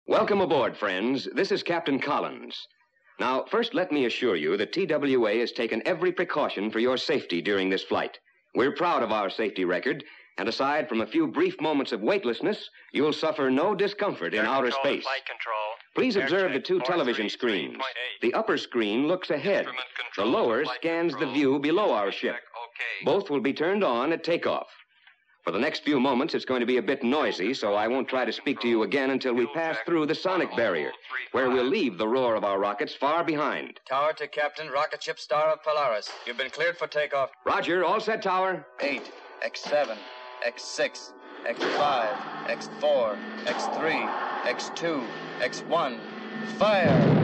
Welcome aboard, friends. This is Captain Collins. Now, first let me assure you that TWA has taken every precaution for your safety during this flight. We're proud of our safety record, and aside from a few brief moments of weightlessness, you'll suffer no discomfort in outer space. Please observe the two television screens. The upper screen looks ahead. The lower scans the view below our ship. Both will be turned on at takeoff. For the next few moments, it's going to be a bit noisy, so I won't try to speak to you again until we pass through the sonic barrier, where we'll leave the roar of our rockets far behind. Tower to Captain, rocket ship Star of Polaris. You've been cleared for takeoff. Roger, all set, Tower. 8, X7, X6, X5, X4, X3, X2, X1. Fire!